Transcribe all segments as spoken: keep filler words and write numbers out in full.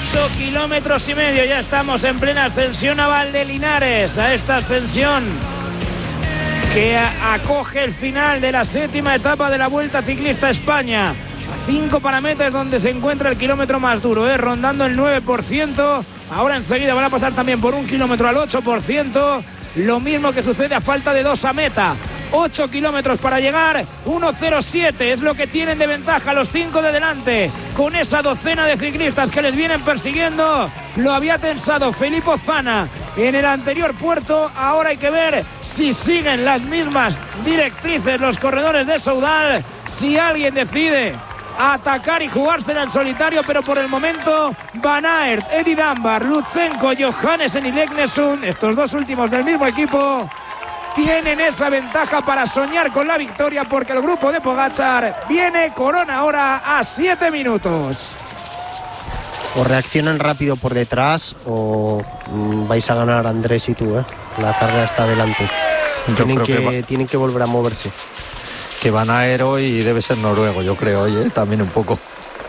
ocho kilómetros y medio. Ya estamos en plena ascensión a Valdelinares, a esta ascensión que acoge el final de la séptima etapa de la Vuelta Ciclista a España. Cinco parametros donde se encuentra el kilómetro más duro, ¿eh? Rondando el nueve por ciento. Ahora enseguida van a pasar también por un kilómetro al ocho por ciento. Lo mismo que sucede a falta de dos a meta. ocho kilómetros para llegar, uno cero siete es lo que tienen de ventaja los cinco de delante, con esa docena de ciclistas que les vienen persiguiendo. Lo había tensado Felipe Ozana en el anterior puerto. Ahora hay que ver si siguen las mismas directrices los corredores de Soudal, si alguien decide atacar y jugársela en solitario, pero por el momento Van Aert, Eddie Dunbar, Lutsenko, Johannesen y Leknesund, estos dos últimos del mismo equipo, tienen esa ventaja para soñar con la victoria, porque el grupo de Pogačar viene corona ahora a siete minutos. O reaccionan rápido por detrás o mmm, vais a ganar Andrés y tú, ¿eh? La carrera está adelante. Tienen que, que tienen que volver a moverse. Que Van Aert hoy debe ser noruego, yo creo, hoy, ¿eh? También un poco.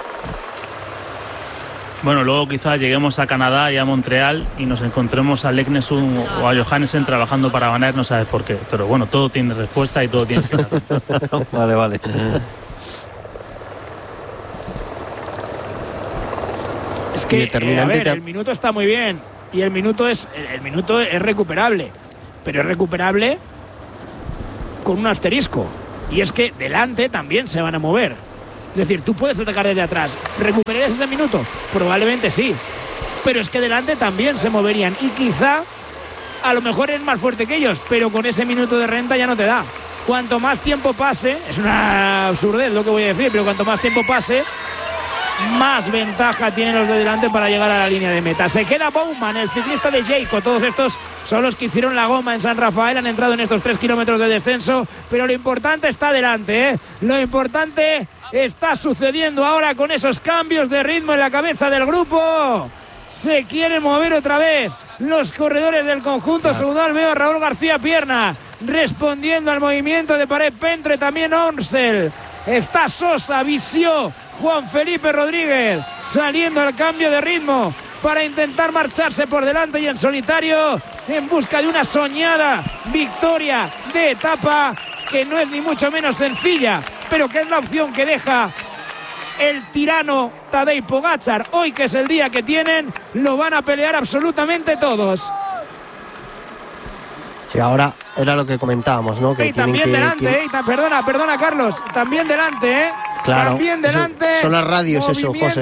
Bueno, luego quizás lleguemos a Canadá y a Montreal y nos encontremos a Leknesund o a Johannesen trabajando para Van Aert, no sabes por qué. Pero bueno, todo tiene respuesta y todo tiene final. Vale, vale. Es que eh, a ver, el minuto está muy bien y el minuto es el minuto es recuperable, pero es recuperable con un asterisco, y es que delante también se van a mover. Es decir, tú puedes atacar desde atrás. ¿Recuperarías ese minuto? Probablemente sí, pero es que delante también se moverían y quizá a lo mejor es más fuerte que ellos, pero con ese minuto de renta ya no te da. Cuanto más tiempo pase, es una absurdez lo que voy a decir, pero cuanto más tiempo pase, más ventaja tienen los de delante para llegar a la línea de meta. Se queda Bowman, el ciclista de Jayco. Todos estos son los que hicieron la goma en San Rafael, han entrado en estos tres kilómetros de descenso, pero lo importante está delante, ¿eh? Lo importante está sucediendo ahora con esos cambios de ritmo en la cabeza del grupo. Se quieren mover otra vez los corredores del conjunto Soudal. Veo a Raúl García Pierna respondiendo al movimiento de Paret Pentre, también Onsel. Está Sosa, Visió, Juan Felipe Rodríguez saliendo al cambio de ritmo para intentar marcharse por delante y en solitario en busca de una soñada victoria de etapa, que no es ni mucho menos sencilla, pero que es la opción que deja el tirano Tadej Pogačar. Hoy, que es el día que tienen, lo van a pelear absolutamente todos. Sí, ahora era lo que comentábamos, ¿no? Que y también que, delante, que... Eh, perdona, perdona Carlos, también delante, ¿eh? Claro, también delante. Eso, son las radios eso, José.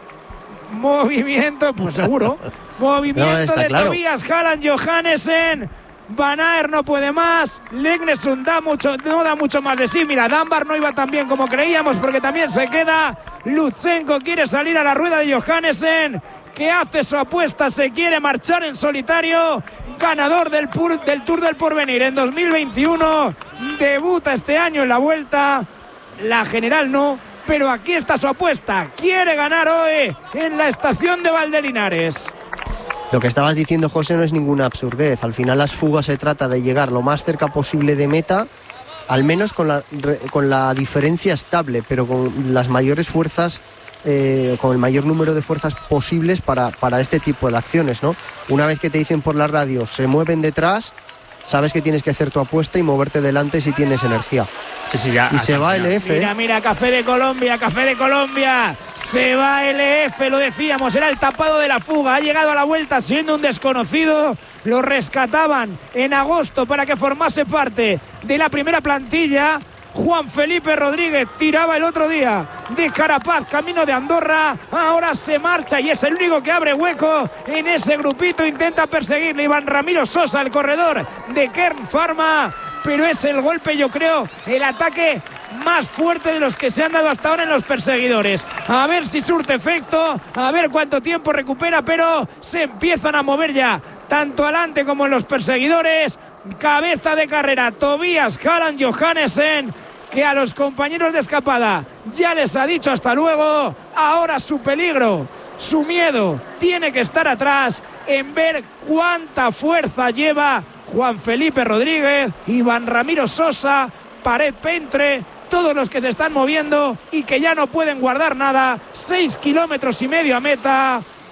Movimiento, pues seguro. Movimiento no, de claro. Tobias Halland, Johannesen. Van Aert no puede más. Leknesund da mucho, no da mucho más de sí. Mira, Dunbar no iba tan bien como creíamos, porque también se queda. Lutsenko quiere salir a la rueda de Johannesen, que hace su apuesta, se quiere marchar en solitario. Ganador del, Pur, del Tour del Porvenir en dos mil veintiuno. Debuta este año en la Vuelta. La general no, pero aquí está su apuesta. Quiere ganar hoy en la estación de Valdelinares. Lo que estabas diciendo, José, no es ninguna absurdez. Al final las fugas se trata de llegar lo más cerca posible de meta, al menos con la, con la diferencia estable, pero con las mayores fuerzas, eh, con el mayor número de fuerzas posibles para, para este tipo de acciones, ¿no? Una vez que te dicen por la radio, se mueven detrás, sabes que tienes que hacer tu apuesta y moverte delante si tienes energía. Sí, sí, ya. Y se va L F. Mira, mira, Café de Colombia, Café de Colombia. Se va L F, lo decíamos, era el tapado de la fuga. Ha llegado a la Vuelta siendo un desconocido. Lo rescataban en agosto para que formase parte de la primera plantilla. Juan Felipe Rodríguez tiraba el otro día de Carapaz, camino de Andorra. Ahora se marcha y es el único que abre hueco en ese grupito. Intenta perseguirle Iván Ramiro Sosa, el corredor de Kern Pharma, pero es el golpe, yo creo, el ataque más fuerte de los que se han dado hasta ahora en los perseguidores. A ver si surte efecto, a ver cuánto tiempo recupera, pero se empiezan a mover ya, tanto adelante como en los perseguidores. Cabeza de carrera, Tobias Halland, Johannesen, que a los compañeros de escapada ya les ha dicho hasta luego. Ahora su peligro, su miedo, tiene que estar atrás en ver cuánta fuerza lleva Juan Felipe Rodríguez, Iván Ramiro Sosa, Paret Pentre, todos los que se están moviendo y que ya no pueden guardar nada. Seis kilómetros y medio a meta.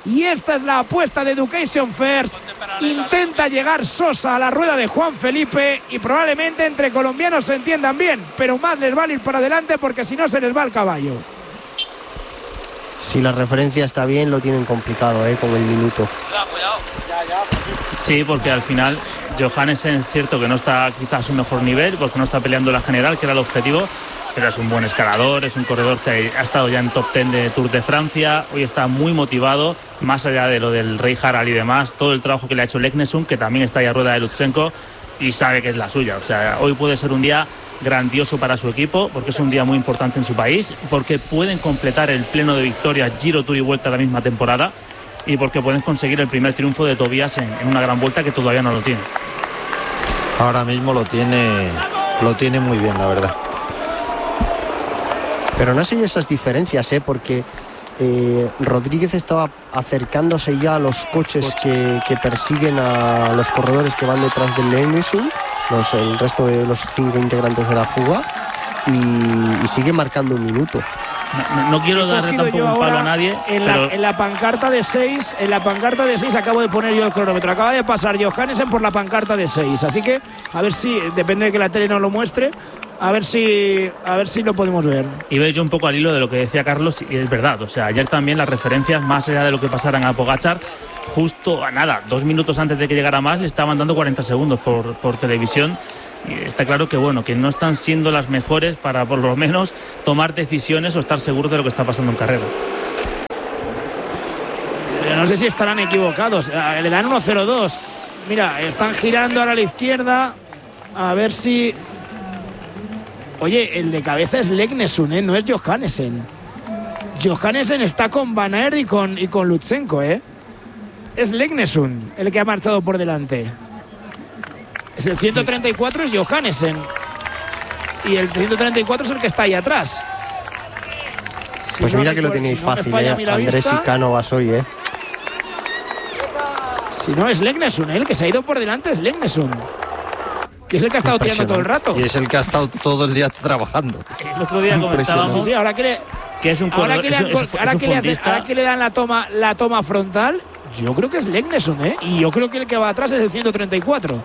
Y esta es la apuesta de Education First. Intenta llegar Sosa a la rueda de Juan Felipe y probablemente entre colombianos se entiendan bien, pero más les vale ir para adelante porque si no se les va el caballo. Si la referencia está bien, lo tienen complicado, ¿eh? Con el minuto. Sí, porque al final Johannesen es cierto que no está quizás a su mejor nivel, porque no está peleando la general, que era el objetivo, pero es un buen escalador, es un corredor que ha estado ya en top ten de Tour de Francia, hoy está muy motivado, más allá de lo del Rey Harald y demás, todo el trabajo que le ha hecho Leknesund, que también está ahí a rueda de Lutsenko y sabe que es la suya. O sea, hoy puede ser un día grandioso para su equipo, porque es un día muy importante en su país, porque pueden completar el pleno de victorias Giro, Tour y Vuelta la misma temporada, y porque pueden conseguir el primer triunfo de Tobias en, en una gran vuelta que todavía no lo tiene. Ahora mismo lo tiene, lo tiene muy bien, la verdad. Pero no sé esas diferencias, ¿eh? Porque eh, Rodríguez estaba acercándose ya a los coches que, que persiguen a los corredores que van detrás del Leknesund, los, el resto de los cinco integrantes de la fuga, y, y sigue marcando un minuto. No, no, no quiero darle tampoco un palo a nadie. En, pero... la, en la pancarta de seis, en la pancarta de seis acabo de poner yo el cronómetro. Acaba de pasar Johannesen por la pancarta de seis. Así que a ver si, depende de que la tele no lo muestre, a ver si a ver si lo podemos ver. Y veis yo un poco al hilo de lo que decía Carlos, y es verdad. O sea, ayer también las referencias, más allá de lo que pasaran a Pogačar, justo a nada, dos minutos antes de que llegara más, le estaban dando cuarenta segundos por, por televisión. Y está claro que bueno, que no están siendo las mejores para por lo menos tomar decisiones o estar seguros de lo que está pasando en carrera. No sé si estarán equivocados. Le dan uno cero dos. Mira, están girando ahora a la izquierda. A ver si... Oye, el de cabeza es Leknesund, ¿eh? No es Johannesen. Johannesen está con Van Aert y con, y con Lutsenko, ¿eh? Es Leknesund el que ha marchado por delante. Es el ciento treinta y cuatro, es Johannesen. Y el ciento treinta y cuatro es el que está ahí atrás. Si pues no mira que lo recuerdo, tenéis si no fácil, falla ¿eh? Andrés y Cánovas hoy, ¿eh? Si no, es Leknesund, ¿eh? El que se ha ido por delante es Leknesund, que es el que ha estado tirando todo el rato. Y es el que ha estado todo el día trabajando. El otro día comentábamos, sí, sí, ahora que le, que es un ahora que le, es, es, ahora es que le, ahora que le dan la toma, la toma frontal, yo creo que es Leknesund, ¿eh? Y yo creo que el que va atrás es el ciento treinta y cuatro.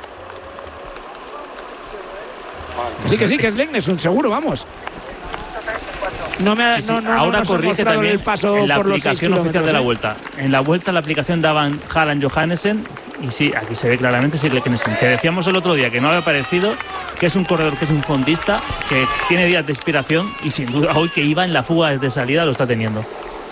Que sí, que sí, que es Leknesund, seguro, vamos. No me ha, sí, sí. No, no, ahora no corrige también el paso en la por aplicación los oficial de la ¿eh? vuelta. En la vuelta la aplicación daban Harald Johannesen y sí, aquí se ve claramente sí, Leknesund, que decíamos el otro día que no había aparecido, que es un corredor, que es un fondista, que tiene días de inspiración y sin duda hoy que iba en la fuga desde salida lo está teniendo.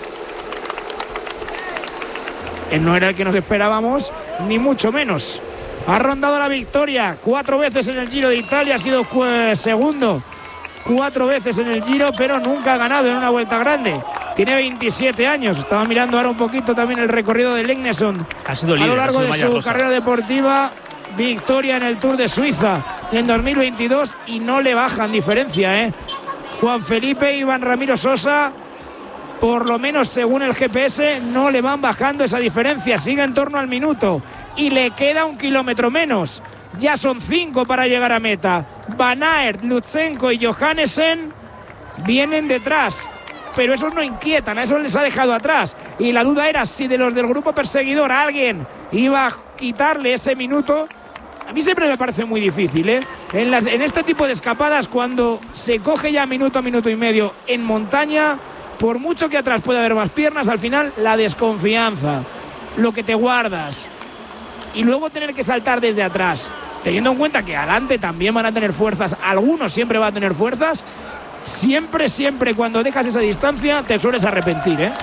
Él no era el que nos esperábamos, ni mucho menos. Ha rondado la victoria cuatro veces en el Giro de Italia, ha sido segundo cuatro veces en el Giro, pero nunca ha ganado en una vuelta grande. Tiene veintisiete años. Estaba mirando ahora un poquito también el recorrido de Leknesund ha sido líder, a lo largo de su rosa. carrera deportiva. Victoria en el Tour de Suiza en dos mil veintidós y no le bajan diferencia, ¿eh? Juan Felipe y Iván Ramiro Sosa, por lo menos según el G P S, no le van bajando esa diferencia. Sigue en torno al minuto y le queda un kilómetro menos. Ya son cinco para llegar a meta. Van Aert, Lutsenko y Johannesen vienen detrás, pero esos no inquietan, a esos les ha dejado atrás. Y la duda era si de los del grupo perseguidor alguien iba a quitarle ese minuto. A mí siempre me parece muy difícil, ¿eh? En, las, en este tipo de escapadas, cuando se coge ya minuto, minuto y medio en montaña, por mucho que atrás pueda haber más piernas, al final la desconfianza, lo que te guardas, y luego tener que saltar desde atrás, teniendo en cuenta que adelante también van a tener fuerzas, algunos siempre van a tener fuerzas, siempre, siempre cuando dejas esa distancia te sueles arrepentir, ¿eh?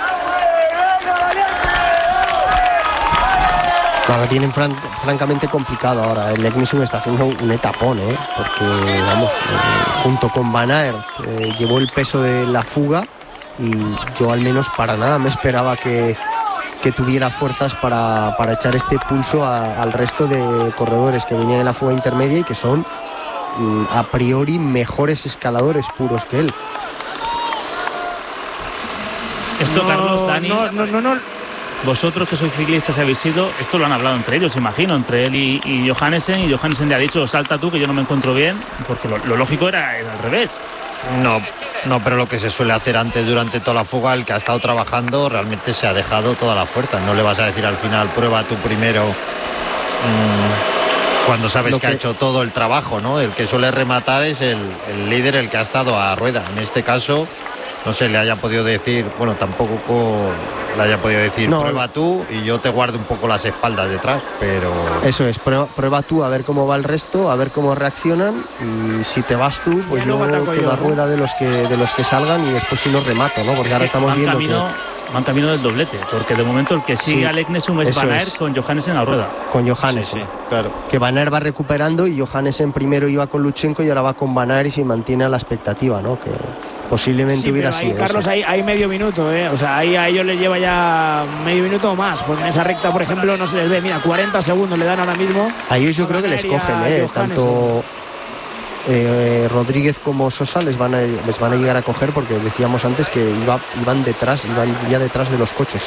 Lo tienen fran francamente complicado ahora. El Leknesund está haciendo un etapón, ¿eh? Porque, vamos, eh, junto con Van Aert eh, llevó el peso de la fuga y yo al menos para nada me esperaba que, que tuviera fuerzas para, para echar este pulso a, al resto de corredores que venían en la fuga intermedia y que son mm, a priori mejores escaladores puros que él. Esto, no, Carlos, Dani... No, no, no, no. Vosotros que sois ciclistas y habéis sido, esto lo han hablado entre ellos, imagino, entre él y, y Johannesen, y Johannesen le ha dicho, salta tú que yo no me encuentro bien, porque lo, lo lógico era, era al revés. No, No, pero lo que se suele hacer antes durante toda la fuga, el que ha estado trabajando realmente se ha dejado toda la fuerza. No le vas a decir al final, prueba tú primero, mmm, cuando sabes que, que ha hecho todo el trabajo, ¿no? El que suele rematar es el, el líder, el que ha estado a rueda. En este caso, no sé, le haya podido decir, bueno, tampoco le haya podido decir, no, prueba tú y yo te guardo un poco las espaldas detrás, pero... Eso es, prueba, prueba tú a ver cómo va el resto, a ver cómo reaccionan, y si te vas tú, pues luego queda rueda de los que de los que salgan, y después si no remato, ¿no? Porque ahora estamos viendo camino, que... van camino del doblete, porque de momento el que sigue sí, a Leknessum es Van Aert es. con Johannesen a rueda. Con Johannesen, sí, sí, claro. Que Van Aert va recuperando y Johannesen primero iba con Lutsenko y ahora va con Van Aert y se mantiene a la expectativa, ¿no? Que posiblemente sí, hubiera sido. Carlos, hay, hay medio minuto, ¿eh? O sea, ahí a ellos les lleva ya medio minuto o más, porque en esa recta, por ejemplo, no se les ve. Mira, cuarenta segundos le dan ahora mismo. A ellos yo creo que les cogen, ¿eh? Tanto eh, Rodríguez como Sosa les van, a, les van a llegar a coger, porque decíamos antes que iba, iban detrás, iban ya detrás de los coches.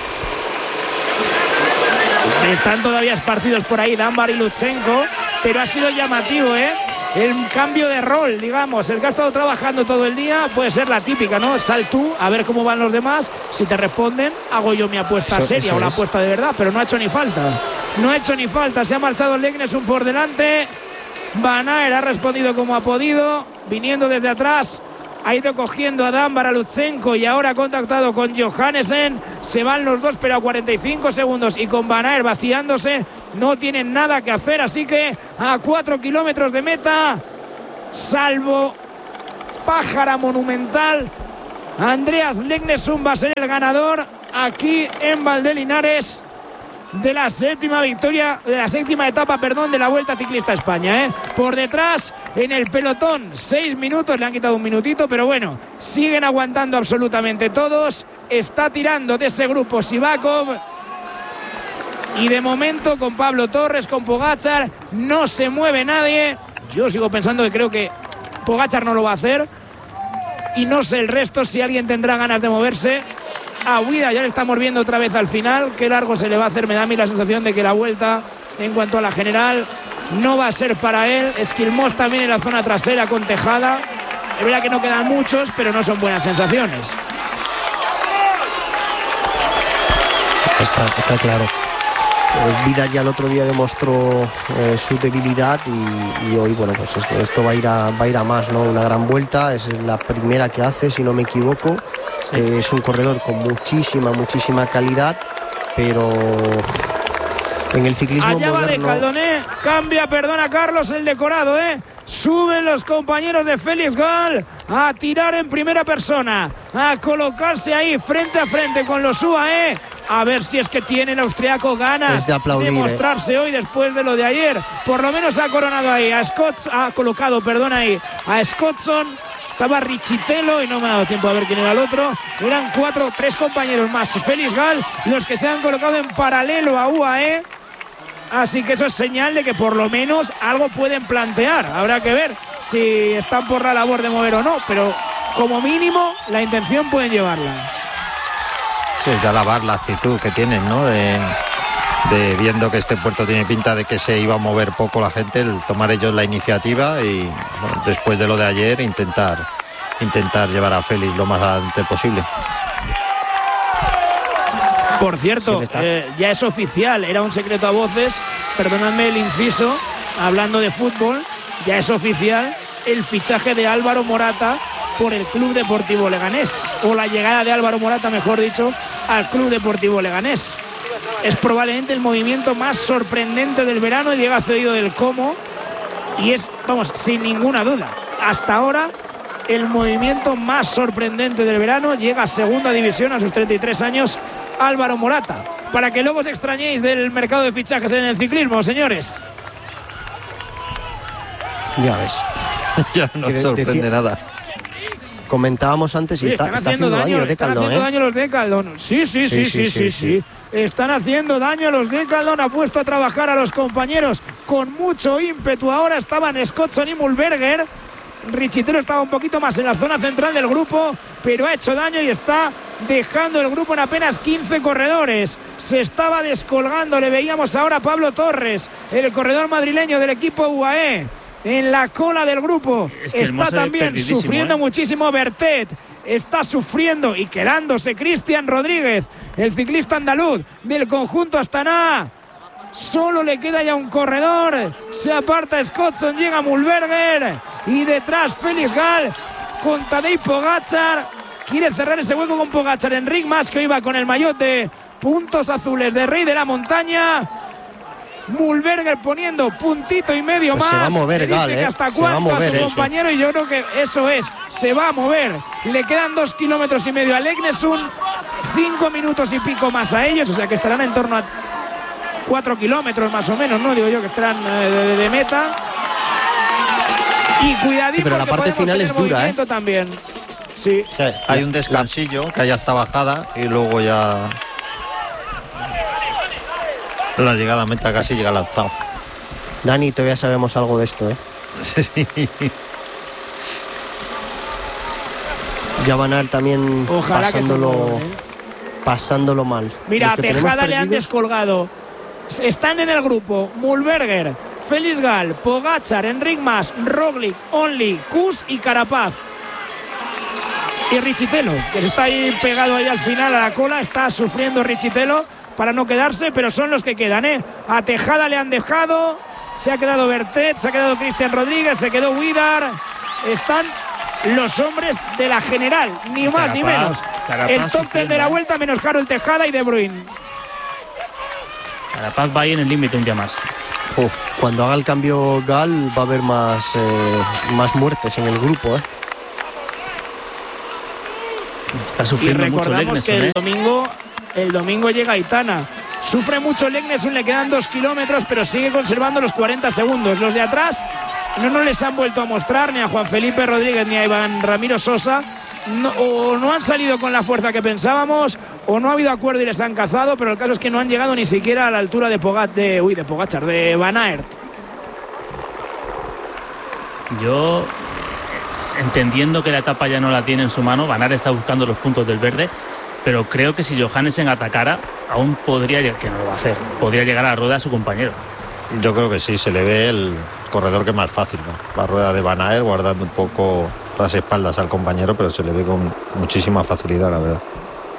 Están todavía esparcidos por ahí Dunbar y Lutsenko, pero ha sido llamativo, ¿eh? El cambio de rol, digamos, el que ha estado trabajando todo el día puede ser la típica, ¿no? Sal tú, a ver cómo van los demás, si te responden, hago yo mi apuesta eso, seria eso o la es. apuesta de verdad, pero no ha hecho ni falta. No ha hecho ni falta, se ha marchado Leknessum por delante, Van Aert ha respondido como ha podido, viniendo desde atrás, ha ido cogiendo a Dunbar, a Lutsenko, y ahora ha contactado con Johannesen. Se van los dos, pero a cuarenta y cinco segundos, y con Van Aert vaciándose no tienen nada que hacer, así que a cuatro kilómetros de meta, salvo pájara monumental, Andreas Leknessum va a ser el ganador aquí en Valdelinares de la séptima victoria, de la séptima etapa, perdón, de la Vuelta Ciclista a España, ¿eh? Por detrás, en el pelotón, seis minutos, le han quitado un minutito, pero bueno, siguen aguantando absolutamente todos. Está tirando de ese grupo Sivakov, y de momento con Pablo Torres, con Pogačar, no se mueve nadie. Yo sigo pensando que creo que Pogačar no lo va a hacer, y no sé el resto si alguien tendrá ganas de moverse. A Huida ya le estamos viendo otra vez al final, qué largo se le va a hacer. Me da a mí la sensación de que la vuelta, en cuanto a la general, no va a ser para él. Esquilmós también en la zona trasera con Tejada. Es verdad que no quedan muchos, pero no son buenas sensaciones. Está, está claro. Vida ya el otro día demostró eh, su debilidad, y, y hoy, bueno, pues esto, esto va a ir a, va a ir a más, ¿no? Una gran vuelta, es la primera que hace, si no me equivoco. Sí. Eh, es un corredor con muchísima, muchísima calidad, pero en el ciclismo allá moderno... va de Caldoné, cambia, perdona Carlos, el decorado, ¿eh? Suben los compañeros de Félix Gall a tirar en primera persona, a colocarse ahí frente a frente con los U A E. A ver si es que tiene el austriaco ganas de, aplaudir, de mostrarse eh. hoy después de lo de ayer. Por lo menos ha coronado ahí a Scott, ha colocado, perdón, ahí a Scottson. Estaba Richitello y no me ha dado tiempo a ver quién era el otro. Eran cuatro, tres compañeros más Félix Gall los que se han colocado en paralelo a U A E. Así que eso es señal de que por lo menos algo pueden plantear. Habrá que ver si están por la labor de mover o no, pero como mínimo la intención pueden llevarla. Sí, de alabar la actitud que tienen, ¿no? De, de viendo que este puerto tiene pinta de que se iba a mover poco la gente, el tomar ellos la iniciativa y, bueno, después de lo de ayer, intentar, intentar llevar a Félix lo más adelante posible. Por cierto, eh, ya es oficial, era un secreto a voces, perdóname el inciso, hablando de fútbol, ya es oficial el fichaje de Álvaro Morata por el Club Deportivo Leganés, o la llegada de Álvaro Morata, mejor dicho, al Club Deportivo Leganés. Es probablemente el movimiento más sorprendente del verano, y llega cedido del Como, y es, vamos, sin ninguna duda, hasta ahora el movimiento más sorprendente del verano. Llega a segunda división a sus treinta y tres años Álvaro Morata, para que luego os extrañéis del mercado de fichajes en el ciclismo, señores. Ya ves. Ya no de, sorprende decía, nada. Comentábamos antes y sí, está, están está haciendo, haciendo daño, daño de Están Caldón, haciendo ¿eh? daño los de Caldón. Sí sí sí sí, sí, sí, sí, sí, sí. Están haciendo daño los de Caldón. Ha puesto a trabajar a los compañeros con mucho ímpetu. Ahora estaban Scottson y Mühlberger. Richitello estaba un poquito más en la zona central del grupo, pero ha hecho daño y está dejando el grupo en apenas quince corredores. Se estaba descolgando, le veíamos ahora a Pablo Torres, el corredor madrileño del equipo U A E. en la cola del grupo. Es que está también sufriendo ¿eh? muchísimo Bertet. Está sufriendo y quedándose Cristian Rodríguez, el ciclista andaluz del conjunto Astana. Solo le queda ya un corredor. Se aparta Scottson, llega Mühlberger y detrás Félix Gall con Tadej Pogačar. Quiere cerrar ese hueco con Pogačar. Enric Mas, que iba con el maillot de puntos azules de Rey de la Montaña. Mühlberger poniendo puntito y medio pues más. Se va a mover Gall, ¿eh? Hasta se va a mover a su eso. compañero, y yo creo que eso es, se va a mover. Le quedan dos kilómetros y medio a Legnesund, cinco minutos y pico más a ellos, o sea que estarán en torno a cuatro kilómetros más o menos, ¿no? Digo yo que estarán eh, de, de meta. Y cuidadito, sí, pero la parte final es dura, ¿eh? También. Sí. Sí, hay un descansillo, que hay hasta bajada y luego ya la llegada a meta casi llega lanzado. Dani, todavía sabemos algo de esto, ¿eh? Sí. Ya van a ir también Ojalá pasándolo, que se muevan, ¿eh? pasándolo mal. Mira, a Tejada le han perdidos... descolgado. Están en el grupo Mühlberger, Félix Gall, Pogačar, Enric Mas, Roglic, Only, Kuss y Carapaz. Y Richitelo, que está ahí pegado ahí al final a la cola. Está sufriendo Richitelo para no quedarse, pero son los que quedan, ¿eh? A Tejada le han dejado, se ha quedado Bertet, se ha quedado Cristian Rodríguez, se quedó Widar. Están los hombres de la general, ni más Carapaz, ni menos. Carapaz el top ten de la vuelta, menos Harold Tejada y De Bruyne. Carapaz va ahí en el límite un día más. Oh, cuando haga el cambio Gall va a haber más, eh, más muertes en el grupo, ¿eh? Está Y sufriendo mucho recordamos que Legnesund, el ¿eh? domingo, el domingo llega Aitana. Sufre mucho Legnesund, le quedan dos kilómetros, pero sigue conservando los cuarenta segundos. Los de atrás no nos les han vuelto a mostrar, ni a Juan Felipe Rodríguez ni a Iván Ramiro Sosa. No, o no han salido con la fuerza que pensábamos, o no ha habido acuerdo y les han cazado, pero el caso es que no han llegado ni siquiera a la altura de Pogat, de, uy, de Pogačar, de Van Aert. Yo, entendiendo que la etapa ya no la tiene en su mano, Van Aert está buscando los puntos del verde, pero creo que si Johannesen atacara, aún podría llegar, que no lo va a hacer, podría llegar a la rueda a su compañero. Yo creo que sí, se le ve el corredor que es más fácil, ¿no? La rueda de Van Aert, guardando un poco las espaldas al compañero, pero se le ve con muchísima facilidad, la verdad.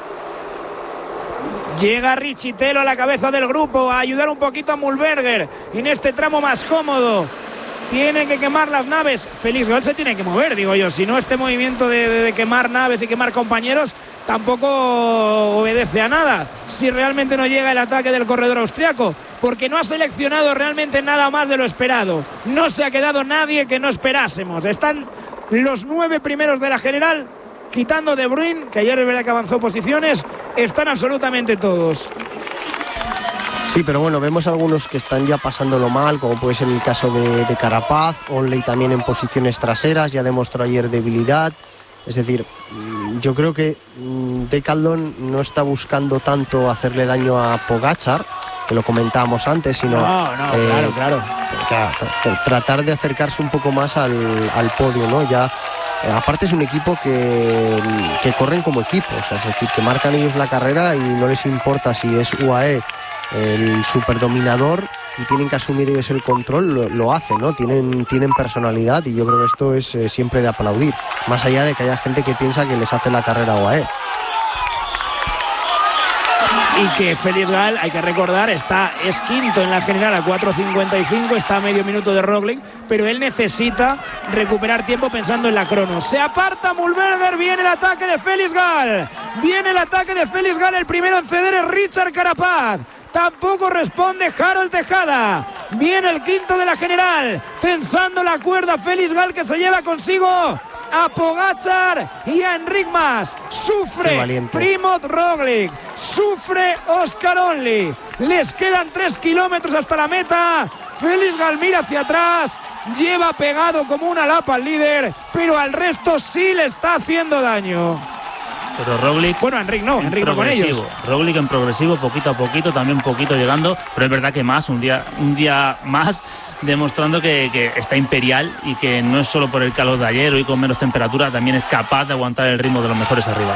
Llega Richitelo a la cabeza del grupo a ayudar un poquito a Mühlberger en este tramo más cómodo. Tiene que quemar las naves. Félix Gall se tiene que mover, digo yo. Si no, este movimiento de, de, de quemar naves y quemar compañeros tampoco obedece a nada. Si realmente no llega el ataque del corredor austriaco, porque no ha seleccionado realmente nada más de lo esperado. No se ha quedado nadie que no esperásemos. Están los nueve primeros de la general, quitando De Bruyne, que ayer es verdad que avanzó posiciones. Están absolutamente todos. Sí, pero bueno, vemos algunos que están ya pasándolo mal, como puede ser el caso de, de Carapaz. Onley también en posiciones traseras, ya demostró ayer debilidad. Es decir, yo creo que Decathlon no está buscando tanto hacerle daño a Pogačar, que lo comentábamos antes, sino no, no, eh, claro, claro. claro tra- tratar de acercarse un poco más al, al podio, ¿no? Ya, eh, aparte es un equipo que, que corren como equipo, o sea, es decir, que marcan ellos la carrera y no les importa si es U A E el superdominador y tienen que asumir ellos el control, lo, lo hacen, ¿no? Tienen, tienen personalidad y yo creo que esto es eh, siempre de aplaudir, más allá de que haya gente que piensa que les hace la carrera U A E. Y que Félix Gall, hay que recordar, está, es quinto en la general a cuatro cincuenta y cinco, está a medio minuto de Roglic, pero él necesita recuperar tiempo pensando en la crono. Se aparta Mühlberger, viene el ataque de Félix Gall, viene el ataque de Félix Gall, el primero en ceder es Richard Carapaz. Tampoco responde Harold Tejada. Viene el quinto de la general, tensando la cuerda Félix Gall, que se lleva consigo a Pogačar y a Enric Mas. Sufre Primoz Roglic, sufre Oscar Onley. Les quedan tres kilómetros hasta la meta. Félix Gall mira hacia atrás, lleva pegado como una lapa al líder, pero al resto sí le está haciendo daño. Pero Roglic, bueno, Enric no, Enric no con ellos. Roglic en progresivo, poquito a poquito, también poquito llegando, pero es verdad que más, un día, un día más, demostrando que, que está imperial y que no es solo por el calor de ayer, hoy con menos temperatura, también es capaz de aguantar el ritmo de los mejores arriba.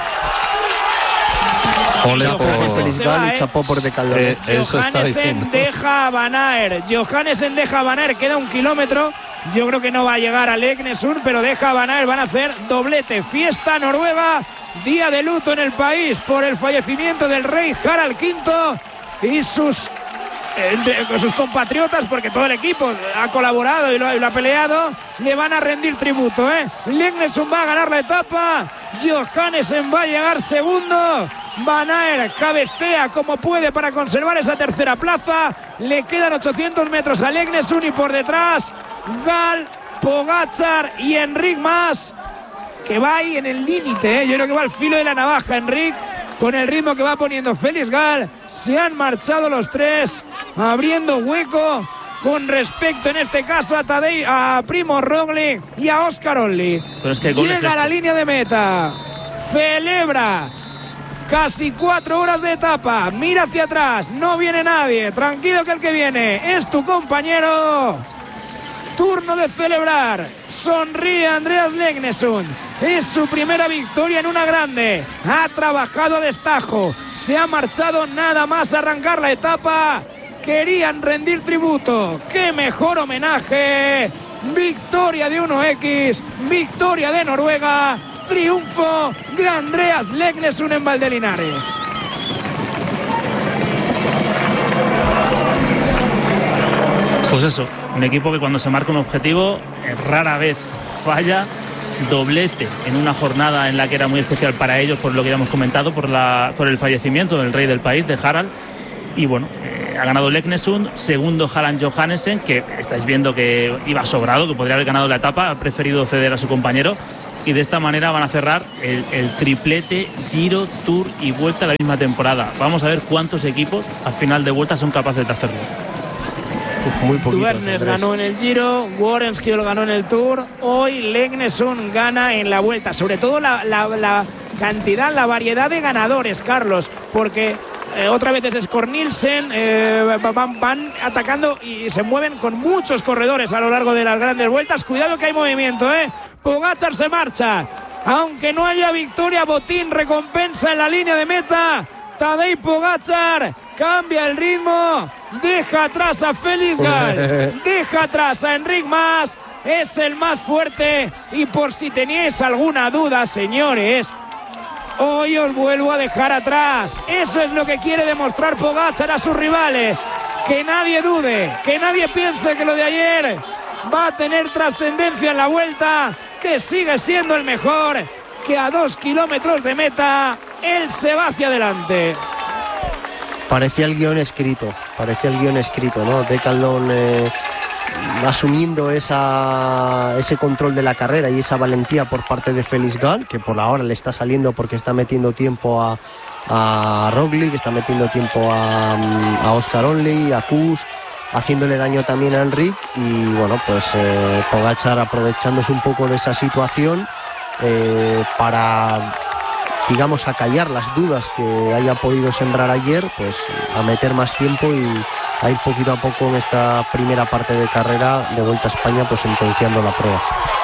Ole por Félix Gall y chapó por Decathlon. Eh, eso está diciendo. Johannesen deja a Van Aert. Johannesen deja a Van Aert, queda un kilómetro Yo creo que no va a llegar a Leknesund, pero deja a Van Aert. Van a hacer doblete. Fiesta Noruega, día de luto en el país por el fallecimiento del rey Harald quinto y sus, eh, sus compatriotas, porque todo el equipo ha colaborado y lo, y lo ha peleado. Le van a rendir tributo, ¿eh? Leknesund va a ganar la etapa. Johannesen va a llegar segundo. Van Aert cabecea como puede para conservar esa tercera plaza. Le quedan ochocientos metros a Leknesund y por detrás Gal, Pogačar y Enric Mas, que va ahí en el límite, ¿eh? Yo creo que va al filo de la navaja Enric con el ritmo que va poniendo Félix Gal. Se han marchado los tres, abriendo hueco con respecto en este caso a Tadej, a Primo Roglic y a Oscar Onley. Pero es que llega a la línea de meta, celebra casi cuatro horas de etapa, mira hacia atrás, no viene nadie, tranquilo que el que viene es tu compañero. Turno de celebrar, sonríe Andreas Leknesund, es su primera victoria en una grande, ha trabajado a destajo, se ha marchado nada más arrancar la etapa, querían rendir tributo, qué mejor homenaje, victoria de uno equis, victoria de Noruega, triunfo de Andreas Leknesund en Valdelinares. Pues eso, un equipo que cuando se marca un objetivo rara vez falla. Doblete en una jornada en la que era muy especial para ellos, por lo que ya hemos comentado, por, la, por el fallecimiento del rey del país, de Harald. Y bueno, eh, ha ganado Leknesund, segundo Harald Johannesen, que estáis viendo que iba sobrado, que podría haber ganado la etapa, ha preferido ceder a su compañero. Y de esta manera van a cerrar el, el triplete Giro, Tour y Vuelta la misma temporada. Vamos a ver cuántos equipos al final de Vuelta son capaces de hacerlo. Muy poquitos. Tuernes ganó en el Giro, Warrenskiol ganó en el Tour, hoy Leknesund gana en la Vuelta. Sobre todo la, la, la cantidad, la variedad de ganadores, Carlos, porque eh, otra vez es Skornilsen, eh, van, van atacando y se mueven con muchos corredores a lo largo de las grandes vueltas. Cuidado que hay movimiento, ¿eh? Pogačar se marcha, aunque no haya victoria, botín, recompensa en la línea de meta. Tadej Pogačar cambia el ritmo, deja atrás a Félix Gal, deja atrás a Enric Mas, es el más fuerte. Y por si teníais alguna duda, señores, hoy os vuelvo a dejar atrás. Eso es lo que quiere demostrar Pogačar a sus rivales, que nadie dude, que nadie piense que lo de ayer va a tener trascendencia en la Vuelta, que sigue siendo el mejor, que a dos kilómetros de meta él se va hacia adelante. Parecía el guión escrito, parecía el guión escrito, ¿no? Decathlon eh, asumiendo esa, ese control de la carrera y esa valentía por parte de Félix Gal, que por ahora le está saliendo porque está metiendo tiempo a, a Roglic, está metiendo tiempo a, a Oscar Onley, a Kuss, haciéndole daño también a Enric. Y bueno, pues eh, Pogačar aprovechándose un poco de esa situación eh, para, digamos, acallar las dudas que haya podido sembrar ayer, pues a meter más tiempo y a ir poquito a poco en esta primera parte de carrera de Vuelta a España, pues sentenciando la prueba.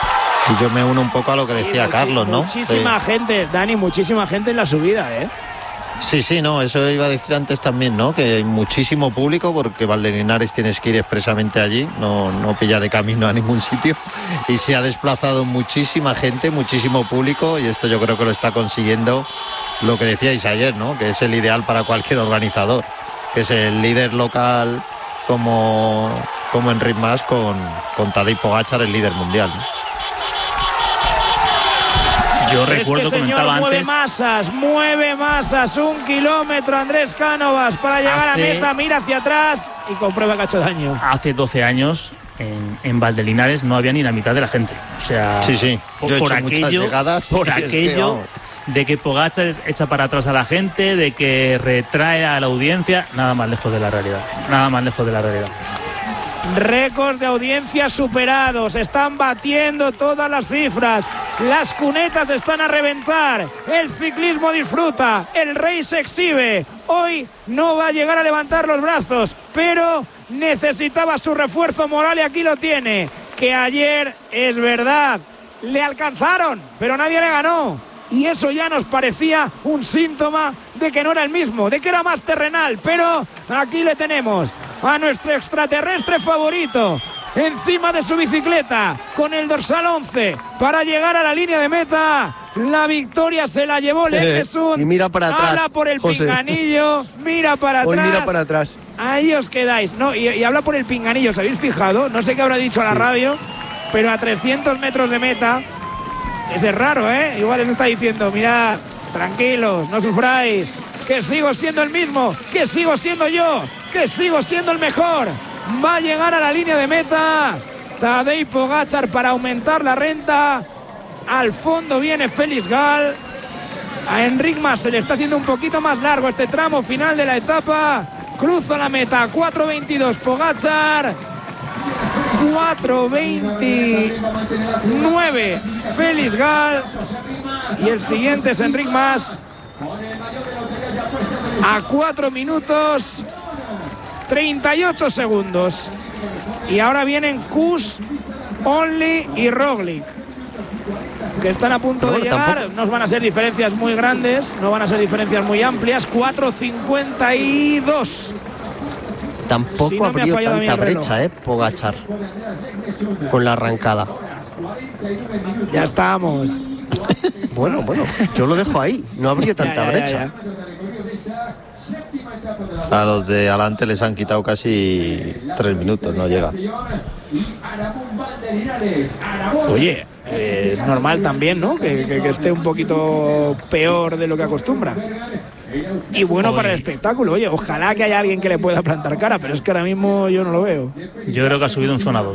Y yo me uno un poco a lo que decía sí, Carlos, ¿no? Muchísima sí. gente, Dani, muchísima gente en la subida, ¿eh? Sí, sí, no, eso iba a decir antes también, ¿no? Que hay muchísimo público, porque Valdelinares tienes que ir expresamente allí, no, no pilla de camino a ningún sitio, y se ha desplazado muchísima gente, muchísimo público, y esto yo creo que lo está consiguiendo lo que decíais ayer, ¿no? Que es el ideal para cualquier organizador, que es el líder local como, como Enric Mas con, con Tadej Pogačar, el líder mundial, ¿no? Yo recuerdo, este señor comentaba mueve antes, masas, mueve masas, un kilómetro Andrés Cánovas para llegar hace, a meta, mira hacia atrás y comprueba que ha hecho daño. Hace doce años en, en Valdelinares no había ni la mitad de la gente. O sea, sí, sí. Yo por, he por hecho aquello, llegadas, por aquello que, de que Pogačar echa para atrás a la gente, de que retrae a la audiencia, nada más lejos de la realidad. Nada más lejos de la realidad. Récords de audiencia superados, están batiendo todas las cifras, las cunetas están a reventar, el ciclismo disfruta, el rey se exhibe, hoy no va a llegar a levantar los brazos, pero necesitaba su refuerzo moral y aquí lo tiene, que ayer es verdad, le alcanzaron, pero nadie le ganó. Y eso ya nos parecía un síntoma de que no era el mismo, de que era más terrenal. Pero aquí le tenemos a nuestro extraterrestre favorito, encima de su bicicleta con el dorsal once para llegar a la línea de meta. La victoria se la llevó Legnesund. Y mira para atrás. Habla por el José. pinganillo, mira para atrás. Hoy mira para atrás. Ahí os quedáis. No, y, y habla por el pinganillo, ¿os habéis fijado? No sé qué habrá dicho sí. a la radio, pero a trescientos metros de meta. Ese es raro, ¿eh? Igual les está diciendo, mirad, tranquilos, no sufráis, que sigo siendo el mismo, que sigo siendo yo, que sigo siendo el mejor. Va a llegar a la línea de meta Tadej Pogačar para aumentar la renta. Al fondo viene Felix Gall. A Enric Mas se le está haciendo un poquito más largo este tramo final de la etapa. Cruza la meta, cuatro veintidós Pogačar, cuatro veintinueve Felix Gall, y el siguiente es Enric Mas a cuatro minutos treinta y ocho segundos. Y ahora vienen Kuss, Only y Roglic, que están a punto bueno, de llegar. Tampoco. No van a ser diferencias muy grandes, no van a ser diferencias muy amplias. cuatro cincuenta y dos. Tampoco si no abrió tanta brecha, eh, Pogačar, con la arrancada. Ya estamos. Bueno, bueno, yo lo dejo ahí. No abrió tanta ya, ya, brecha. Ya, ya. A los de adelante les han quitado casi tres minutos, no llega. Oye, eh, es normal también, ¿no? Que, que, que esté un poquito peor de lo que acostumbra. Y bueno Oye. para el espectáculo. Oye, ojalá que haya alguien que le pueda plantar cara, pero es que ahora mismo yo no lo veo. Yo creo que ha subido un zona dos.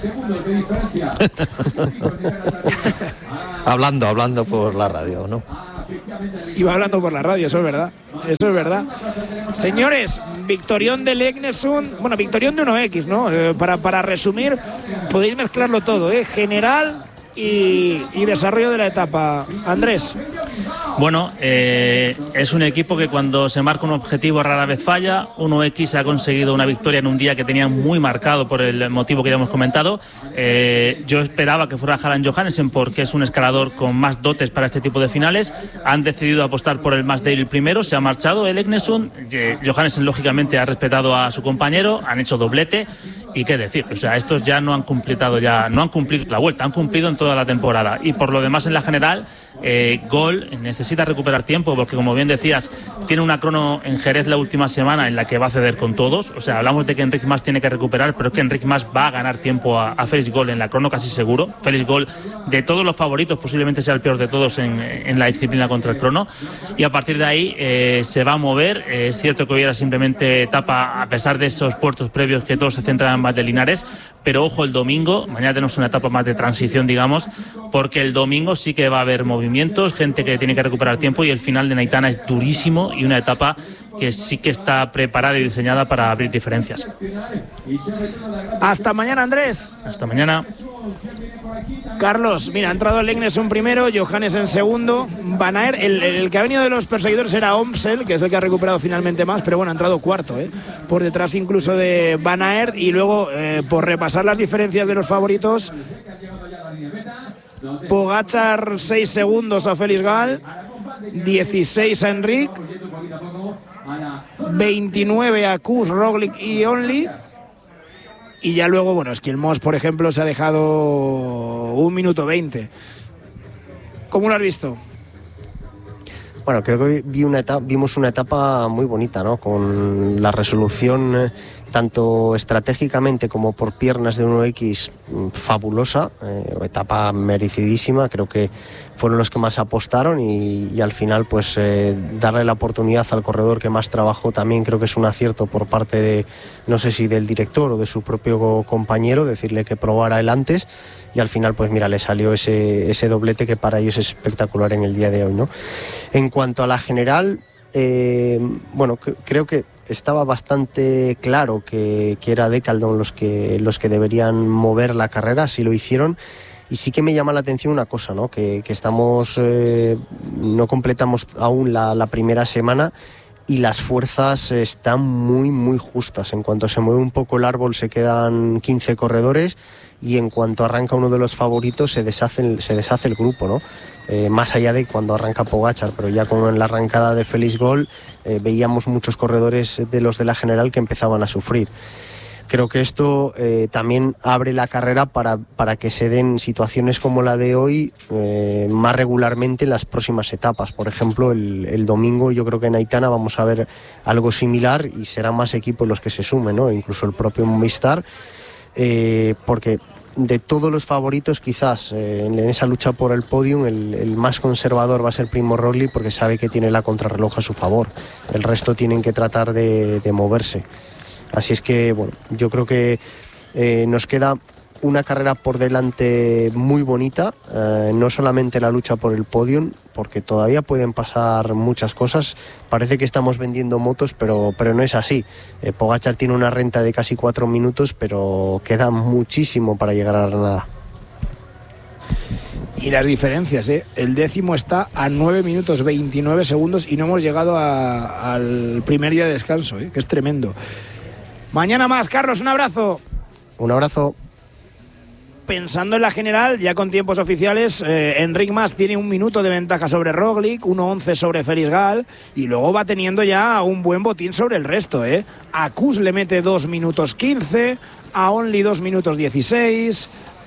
hablando, hablando por la radio, ¿no? Iba hablando por la radio, eso es verdad. Eso es verdad. Señores, victorión de Legnesund. Bueno, victorión de uno equis, ¿no? Eh, para, para resumir, podéis mezclarlo todo, ¿eh? General y, y desarrollo de la etapa. Andrés. Bueno, eh, es un equipo que cuando se marca un objetivo rara vez falla. uno equis ha conseguido una victoria en un día que tenían muy marcado por el motivo que ya hemos comentado. Eh, yo esperaba que fuera Harald Johannessen porque es un escalador con más dotes para este tipo de finales. Han decidido apostar por el Mads Daly primero, se ha marchado el Legnesund. Johannessen lógicamente ha respetado a su compañero, han hecho doblete. Y qué decir, o sea, estos ya no han completado ya, no han cumplido la vuelta, han cumplido en toda la temporada. Y por lo demás en la general, eh, Gol necesita recuperar tiempo porque, como bien decías, tiene una crono en Jerez la última semana en la que va a ceder con todos. O sea, hablamos de que Enric Mas tiene que recuperar, pero es que Enric Mas va a ganar tiempo a, a Felix Gol en la crono casi seguro. Felix Gol, de todos los favoritos, posiblemente sea el peor de todos en, en la disciplina contra el crono. Y a partir de ahí eh, se va a mover. Eh, es cierto que hoy era simplemente etapa, a pesar de esos puertos previos que todos se centran en más de Linares, pero ojo el domingo, mañana tenemos una etapa más de transición, digamos, porque el domingo sí que va a haber movimientos, gente que tiene que recuperar tiempo y el final de Naitana es durísimo y una etapa que sí que está preparada y diseñada para abrir diferencias. Hasta mañana, Andrés. Hasta mañana. Carlos, mira, ha entrado el Legnesund primero, Johannes en segundo, Van Aert, el, el que ha venido de los perseguidores era Omsel, que es el que ha recuperado finalmente más, pero bueno, ha entrado cuarto, ¿eh? Por detrás incluso de Van Aert. Y luego, eh, por repasar las diferencias de los favoritos, Pogačar seis segundos a Felix Gall, dieciséis a Enric, veintinueve a Kuss, Roglic y Only. Y ya luego, bueno, Eskil Moss, por ejemplo, se ha dejado un minuto veinte. ¿Cómo lo has visto? Bueno, creo que vi una etapa, vimos una etapa muy bonita, ¿no? Con la resolución eh, tanto estratégicamente como por piernas de uno equis fabulosa, eh, etapa merecidísima. Creo que fueron los que más apostaron y, y al final pues eh, darle la oportunidad al corredor que más trabajó también creo que es un acierto por parte de, no sé si del director o de su propio compañero, decirle que probara él antes. Y al final, pues mira, le salió ese, ese doblete que para ellos es espectacular en el día de hoy, ¿no? En cuanto a la general, eh, bueno, c- creo que estaba bastante claro que, que era Decaldon los que, los que deberían mover la carrera, así lo hicieron. Y sí que me llama la atención una cosa, ¿no? Que, que estamos, eh, no completamos aún la, la primera semana y las fuerzas están muy, muy justas. En cuanto se mueve un poco el árbol se quedan quince corredores y en cuanto arranca uno de los favoritos se deshace, se deshace el grupo, ¿no? Eh, más allá de cuando arranca Pogačar, pero ya con la arrancada de Felix Gall eh, veíamos muchos corredores de los de la general que empezaban a sufrir. Creo que esto eh, también abre la carrera para, para que se den situaciones como la de hoy eh, más regularmente en las próximas etapas. Por ejemplo, el, el domingo yo creo que en Aitana vamos a ver algo similar y serán más equipos los que se sumen, ¿no? Incluso el propio Movistar, eh, porque de todos los favoritos quizás eh, en esa lucha por el podium el, el más conservador va a ser Primo Roglic, porque sabe que tiene la contrarreloj a su favor. El resto tienen que tratar de, de moverse. Así es que bueno, yo creo que eh, nos queda una carrera por delante muy bonita, eh, no solamente la lucha por el podium, porque todavía pueden pasar muchas cosas. Parece que estamos vendiendo motos, pero, pero no es así. Eh, Pogačar tiene una renta de casi cuatro minutos, pero queda muchísimo para llegar a Granada. Y las diferencias, ¿eh? El décimo está a nueve minutos veintinueve segundos y no hemos llegado a, al primer día de descanso, ¿eh? Que es tremendo. Mañana más, Carlos, un abrazo. Un abrazo. Pensando en la general, ya con tiempos oficiales, eh, Enric Mas tiene un minuto de ventaja sobre Roglic, uno once sobre Felix Gal, y luego va teniendo ya un buen botín sobre el resto, ¿eh? A Kuss le mete dos minutos quince, a Only dos minutos dieciséis,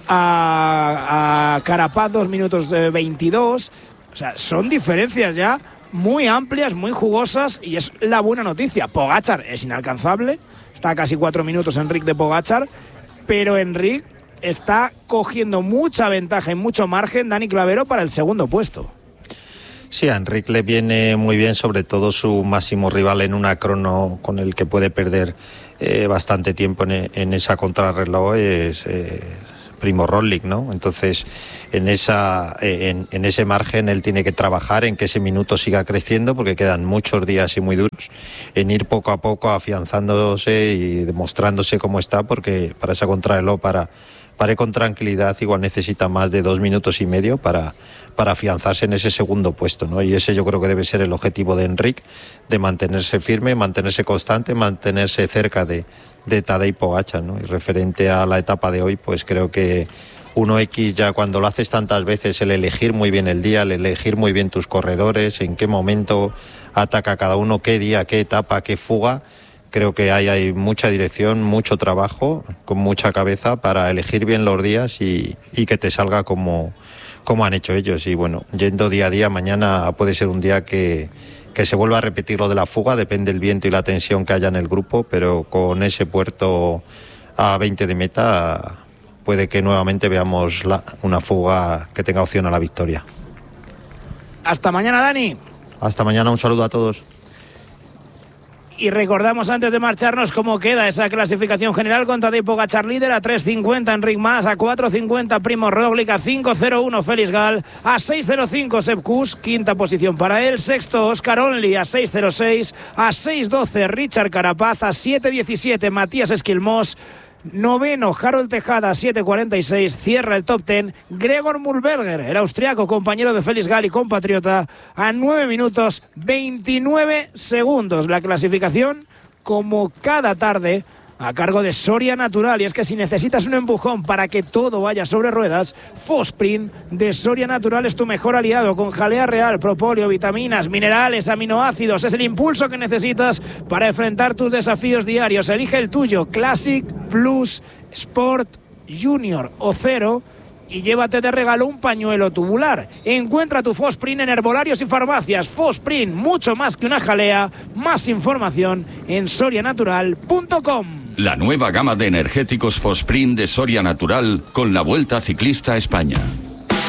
a, a Carapaz dos minutos veintidós. O sea, son diferencias ya muy amplias, muy jugosas, y es la buena noticia. Pogačar es inalcanzable, está a casi cuatro minutos Enric de Pogačar, pero Enric está cogiendo mucha ventaja y mucho margen, Dani Clavero, para el segundo puesto. Sí, a Enric le viene muy bien, sobre todo su máximo rival en una crono con el que puede perder eh, bastante tiempo en, en esa contrarreloj es eh, Primo Roglic, ¿no? Entonces, en, esa, en, en ese margen él tiene que trabajar en que ese minuto siga creciendo, porque quedan muchos días y muy duros, en ir poco a poco afianzándose y demostrándose cómo está, porque para esa contrarreloj, para Para ir con tranquilidad, igual necesita más de dos minutos y medio para, para afianzarse en ese segundo puesto, ¿no? Y ese yo creo que debe ser el objetivo de Enric, de mantenerse firme, mantenerse constante, mantenerse cerca de, de Tadej Pogačar, ¿no? Y referente a la etapa de hoy, pues creo que uno equis, ya cuando lo haces tantas veces, el elegir muy bien el día, el elegir muy bien tus corredores, en qué momento ataca cada uno, qué día, qué etapa, qué fuga. Creo que hay, hay mucha dirección, mucho trabajo, con mucha cabeza para elegir bien los días y, y que te salga como, como han hecho ellos. Y bueno, yendo día a día, mañana puede ser un día que, que se vuelva a repetir lo de la fuga, depende del viento y la tensión que haya en el grupo, pero con ese puerto a veinte de meta puede que nuevamente veamos la, una fuga que tenga opción a la victoria. Hasta mañana, Dani. Hasta mañana, un saludo a todos. Y recordamos antes de marcharnos cómo queda esa clasificación general, con Tadej Pogačar líder a tres cincuenta Enric Mas, a cuatro cincuenta Primo Roglic, a cinco cero uno Felix Gal, a seis cero cinco Sepp Kuss, quinta posición para él, sexto Oscar Only a seis cero seis, a seis doce Richard Carapaz, a siete diecisiete Matías Esquilmós, noveno Harold Tejada, siete cuarenta y seis, cierra el top diez Gregor Mühlberger, el austriaco, compañero de Felix Gal y compatriota, a nueve minutos veintinueve segundos. La clasificación, como cada tarde, a cargo de Soria Natural. Y es que si necesitas un empujón para que todo vaya sobre ruedas, Fosprint de Soria Natural es tu mejor aliado, con jalea real, propóleo, vitaminas, minerales, aminoácidos. Es el impulso que necesitas para enfrentar tus desafíos diarios. Elige el tuyo, Classic, Plus, Sport, Junior o Cero, y llévate de regalo un pañuelo tubular. Encuentra tu Fosprint en herbolarios y farmacias. Fosprint, mucho más que una jalea. Más información en soria natural punto com. La nueva gama de energéticos Fosprint de Soria Natural, con la Vuelta Ciclista a España.